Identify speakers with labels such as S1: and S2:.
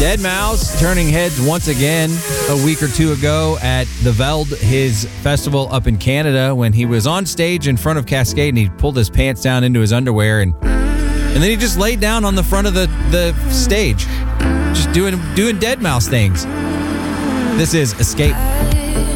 S1: Deadmau5 turning heads once again a week or two ago at the Veld, his festival up in Canada, when he was on stage in front of Cascade and he pulled his pants down into his underwear and then he just laid down on the front of the stage, just doing Deadmau5 things. This is Escape.